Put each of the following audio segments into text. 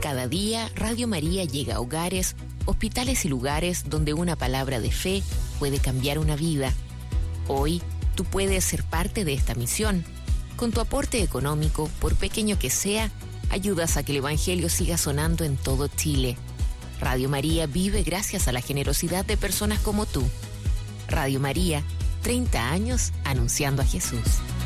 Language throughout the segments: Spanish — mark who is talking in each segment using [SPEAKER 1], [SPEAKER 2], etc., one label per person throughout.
[SPEAKER 1] Cada día, Radio María llega a hogares, hospitales y lugares donde una palabra de fe puede cambiar una vida. Hoy, tú puedes ser parte de esta misión. Con tu aporte económico, por pequeño que sea, ayudas a que el Evangelio siga sonando en todo Chile. Radio María vive gracias a la generosidad de personas como tú. Radio María, 30 años anunciando a Jesús.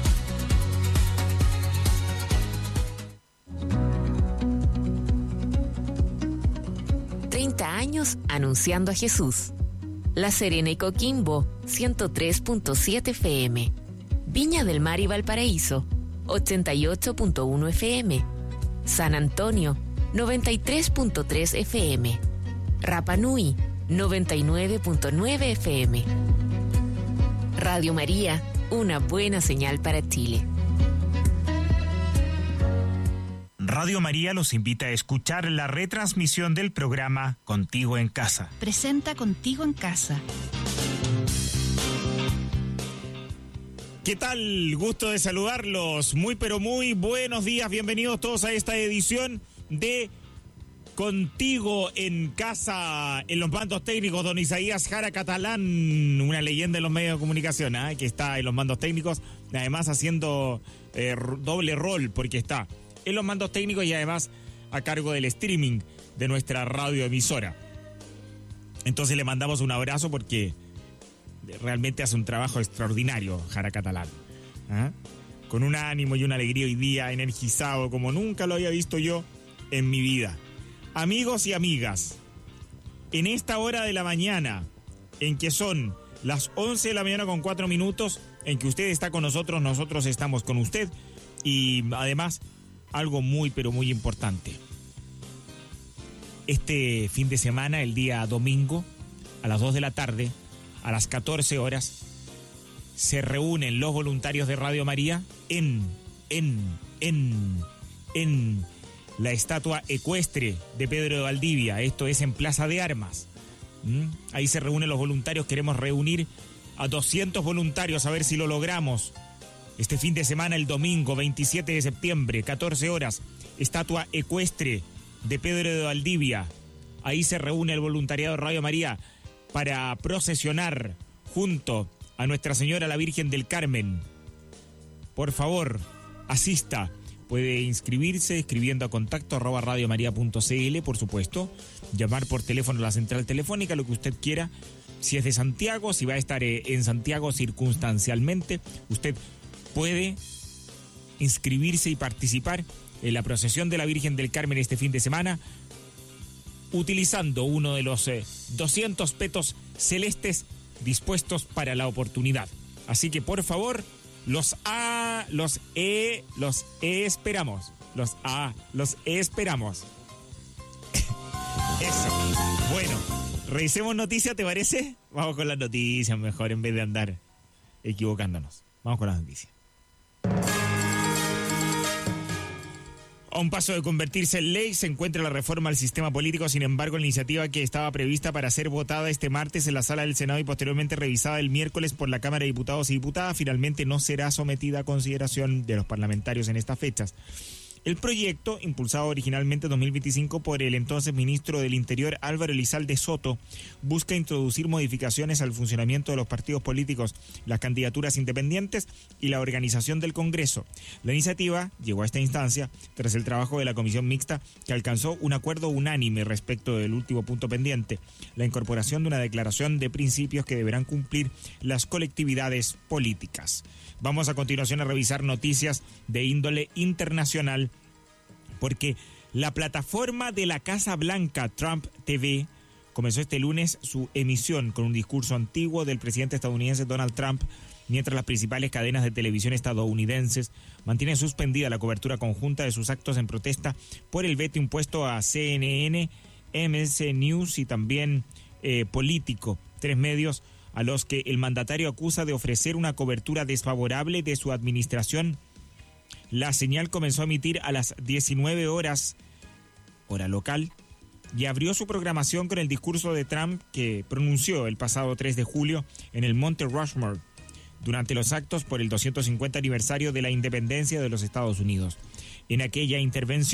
[SPEAKER 1] Años anunciando a Jesús. La Serena y Coquimbo, 103.7 FM. Viña del Mar y Valparaíso, 88.1 FM. San Antonio, 93.3 FM. Rapa Nui, 99.9 FM. Radio María, una buena señal para Chile.
[SPEAKER 2] Radio María los invita a escuchar la retransmisión del programa Contigo en Casa.
[SPEAKER 3] Presenta Contigo en Casa.
[SPEAKER 2] ¿Qué tal? Gusto de saludarlos. Muy pero muy buenos días. Bienvenidos todos a esta edición de Contigo en Casa. En los mandos técnicos, don Isaías Jara Catalán, una leyenda en los medios de comunicación, que está en los mandos técnicos, además haciendo doble rol, porque está en los mandos técnicos y además a cargo del streaming de nuestra radioemisora. Entonces le mandamos un abrazo porque realmente hace un trabajo extraordinario, Jara Catalán. Con un ánimo y una alegría hoy día, energizado como nunca lo había visto yo en mi vida. Amigos y amigas, en esta hora de la mañana, en que son las 11 de la mañana con 4 minutos, en que usted está con nosotros, nosotros estamos con usted, y además algo muy pero muy importante. Este fin de semana, el día domingo, a las 2 de la tarde, a las 14 horas, se reúnen los voluntarios de Radio María en la estatua ecuestre de Pedro de Valdivia. Esto es en Plaza de Armas. Ahí se reúnen los voluntarios. Queremos reunir a 200 voluntarios, a ver si lo logramos. Este fin de semana, el domingo 27 de septiembre, 14 horas, estatua ecuestre de Pedro de Valdivia. Ahí se reúne el voluntariado de Radio María para procesionar junto a Nuestra Señora la Virgen del Carmen. Por favor, asista. Puede inscribirse escribiendo a contacto@radiomaria.cl, por supuesto. Llamar por teléfono a la central telefónica, lo que usted quiera. Si es de Santiago, si va a estar en Santiago circunstancialmente, usted puede inscribirse y participar en la procesión de la Virgen del Carmen este fin de semana utilizando uno de los 200 petos celestes dispuestos para la oportunidad. Así que por favor, los esperamos. Los esperamos. Eso. Bueno, revisemos noticias, ¿te parece? Vamos con las noticias mejor en vez de andar equivocándonos. Vamos con las noticias. A un paso de convertirse en ley se encuentra la reforma al sistema político. Sin embargo, la iniciativa que estaba prevista para ser votada este martes en la sala del Senado y posteriormente revisada el miércoles por la Cámara de Diputados y Diputadas finalmente no será sometida a consideración de los parlamentarios en estas fechas. El proyecto, impulsado originalmente en 2025 por el entonces ministro del Interior Álvaro Elizalde Soto, busca introducir modificaciones al funcionamiento de los partidos políticos, las candidaturas independientes y la organización del Congreso. La iniciativa llegó a esta instancia tras el trabajo de la Comisión Mixta, que alcanzó un acuerdo unánime respecto del último punto pendiente, la incorporación de una declaración de principios que deberán cumplir las colectividades políticas. Vamos a continuación a revisar noticias de índole internacional, porque la plataforma de la Casa Blanca, Trump TV, comenzó este lunes su emisión con un discurso antiguo del presidente estadounidense Donald Trump, mientras las principales cadenas de televisión estadounidenses mantienen suspendida la cobertura conjunta de sus actos en protesta por el veto impuesto a CNN, MSN News y también Político, 3 medios a los que el mandatario acusa de ofrecer una cobertura desfavorable de su administración. La señal comenzó a emitir a las 19 horas, hora local, y abrió su programación con el discurso de Trump que pronunció el pasado 3 de julio en el Monte Rushmore, durante los actos por el 250 aniversario de la independencia de los Estados Unidos. En aquella intervención,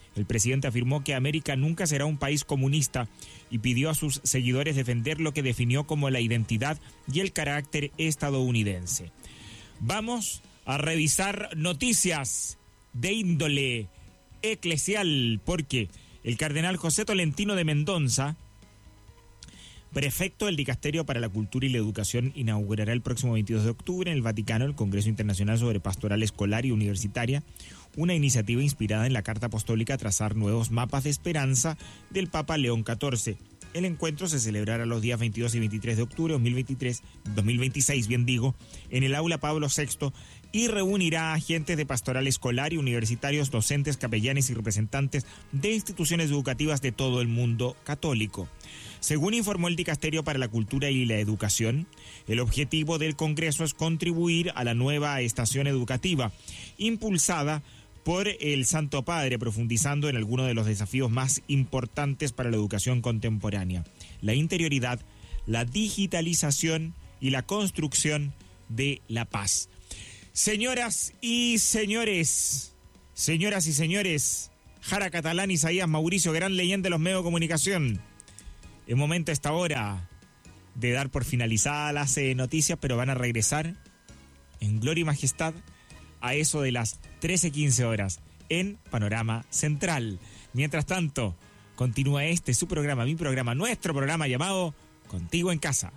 [SPEAKER 2] El presidente afirmó que América nunca será un país comunista y pidió a sus seguidores defender lo que definió como la identidad y el carácter estadounidense. Vamos a revisar noticias de índole eclesial, porque el cardenal José Tolentino de Mendoza, prefecto del Dicasterio para la Cultura y la Educación, inaugurará el próximo 22 de octubre en el Vaticano el Congreso Internacional sobre Pastoral Escolar y Universitaria, una iniciativa inspirada en la Carta Apostólica Trazar Nuevos Mapas de Esperanza del Papa León XIV. El encuentro se celebrará los días 22 y 23 de octubre de 2026, en el Aula Pablo VI y reunirá a agentes de pastoral escolar y universitarios, docentes, capellanes y representantes de instituciones educativas de todo el mundo católico. Según informó el Dicasterio para la Cultura y la Educación, el objetivo del Congreso es contribuir a la nueva estación educativa, impulsada por el Santo Padre, profundizando en algunos de los desafíos más importantes para la educación contemporánea: la interioridad, la digitalización y la construcción de la paz. Señoras y señores, Jara Catalán, Isaías Mauricio, gran leyenda de los medios de comunicación. Es momento a esta hora de dar por finalizadas las noticias, pero van a regresar en gloria y majestad a eso de las 13:15 horas en Panorama Central. Mientras tanto, continúa su programa, mi programa, nuestro programa llamado Contigo en Casa.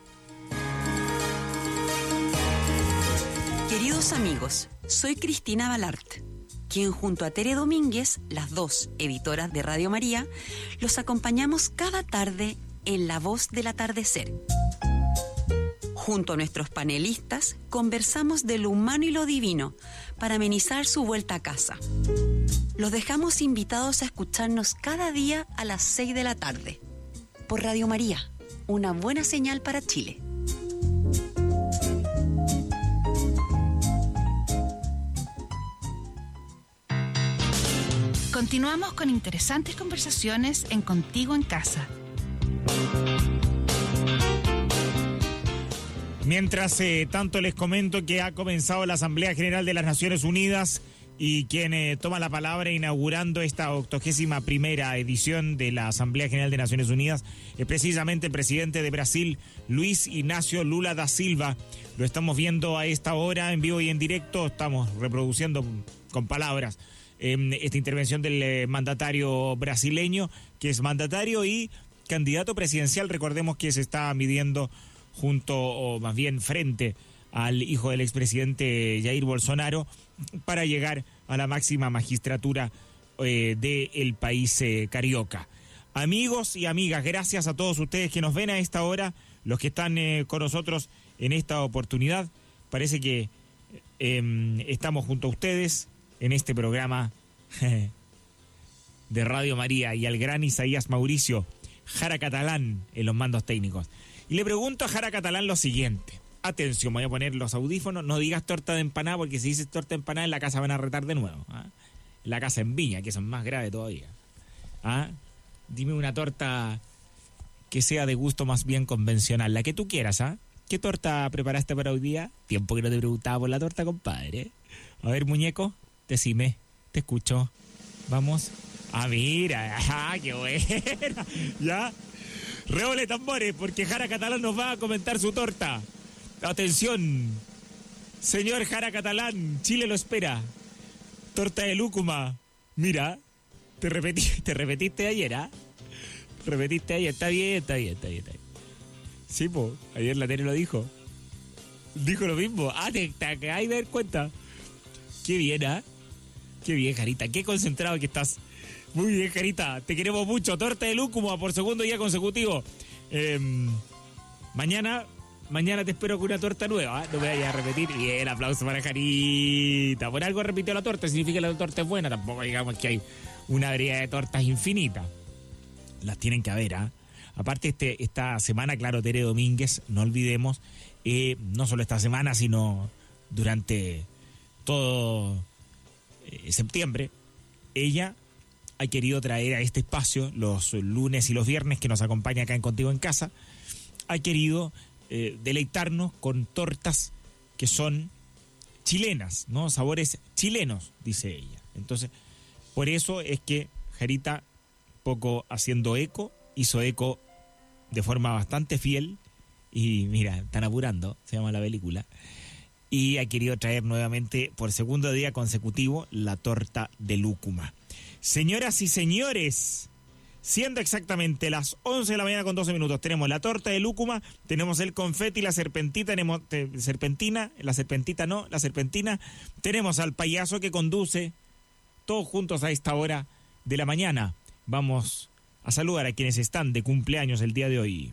[SPEAKER 4] Queridos amigos, soy Cristina Balart, quien junto a Tere Domínguez, las dos editoras de Radio María, los acompañamos cada tarde en La Voz del Atardecer. Junto a nuestros panelistas, conversamos de lo humano y lo divino para amenizar su vuelta a casa. Los dejamos invitados a escucharnos cada día a las 6 de la tarde. Por Radio María, una buena señal para Chile.
[SPEAKER 3] Continuamos con interesantes conversaciones en Contigo en Casa.
[SPEAKER 2] Mientras tanto, les comento que ha comenzado la Asamblea General de las Naciones Unidas y quien toma la palabra inaugurando esta 81ª edición de la Asamblea General de Naciones Unidas es precisamente el presidente de Brasil, Luis Ignacio Lula da Silva. Lo estamos viendo a esta hora en vivo y en directo, estamos reproduciendo con palabras esta intervención del mandatario brasileño, que es mandatario y candidato presidencial. Recordemos que se está midiendo junto, o más bien frente al hijo del expresidente Jair Bolsonaro, para llegar a la máxima magistratura del país carioca. Amigos y amigas, gracias a todos ustedes que nos ven a esta hora, los que están con nosotros en esta oportunidad. Parece que estamos junto a ustedes en este programa de Radio María, y al gran Isaías Mauricio, Jara Catalán en los mandos técnicos. Y le pregunto a Jara Catalán lo siguiente. Atención, voy a poner los audífonos. No digas torta de empanada, porque si dices torta de empanada en la casa van a retar de nuevo. En la casa en Viña, que son más graves todavía. Dime una torta que sea de gusto más bien convencional, la que tú quieras. ¿Qué torta preparaste para hoy día? Tiempo que no te preguntaba por la torta, compadre. A ver, muñeco, decime, te escucho. Vamos. Mira, qué buena. Ya. Reole tambores, porque Jara Catalán nos va a comentar su torta. Atención, señor Jara Catalán, Chile lo espera. Torta de lúcuma. Mira, te repetiste ayer, Repetiste ayer, está bien. Sí, pues, ayer la Tere lo dijo. Dijo lo mismo. Te acabas de dar cuenta. Qué bien, Qué bien, Jarita, qué concentrado que estás. Muy bien, Jarita, te queremos mucho. Torta de lúcuma por segundo día consecutivo. Mañana te espero con una torta nueva, no me vayas a repetir. Bien, aplauso para Jarita. Por algo repitió la torta, significa que la torta es buena. Tampoco digamos que hay una variedad de tortas infinitas. Las tienen que haber, Aparte, esta semana, claro, Tere Domínguez, no olvidemos, no solo esta semana, sino durante todo septiembre, ella ha querido traer a este espacio, los lunes y los viernes que nos acompaña acá en Contigo en Casa, ha querido deleitarnos con tortas que son chilenas, ¿no? Sabores chilenos, dice ella. Entonces, Por eso es que Jarita, poco haciendo eco, hizo eco de forma bastante fiel. Y mira, están apurando, se llama la película. Y ha querido traer nuevamente, por segundo día consecutivo, la torta de lúcuma. Señoras y señores, siendo exactamente las 11 de la mañana con 12 minutos, tenemos la torta de lúcuma, tenemos el confeti, la serpentina, tenemos al payaso que conduce, todos juntos a esta hora de la mañana. Vamos a saludar a quienes están de cumpleaños el día de hoy.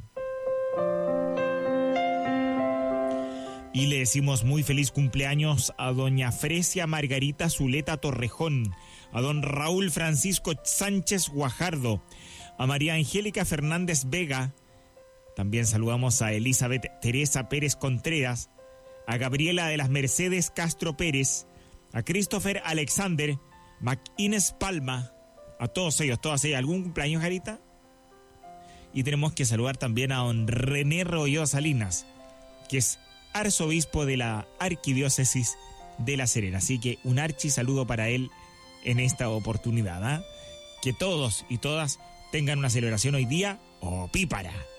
[SPEAKER 2] Y le decimos muy feliz cumpleaños a doña Fresia Margarita Zuleta Torrejón, a don Raúl Francisco Sánchez Guajardo, a María Angélica Fernández Vega. También saludamos a Elizabeth Teresa Pérez Contreras, a Gabriela de las Mercedes Castro Pérez, a Christopher Alexander, McInnes Palma, a todos ellos, todas ellas. ¿Algún cumpleaños, Jarita? Y tenemos que saludar también a don René Royo Salinas, que es arzobispo de la Arquidiócesis de La Serena. Así que un archisaludo para él en esta oportunidad, ¿eh? Que todos y todas tengan una celebración hoy día opípara.